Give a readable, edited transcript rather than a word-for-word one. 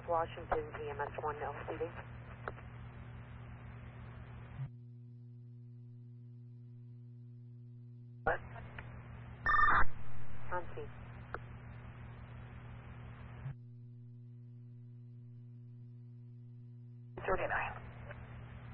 Washington, TMS 1 LCD. What? On scene. $39.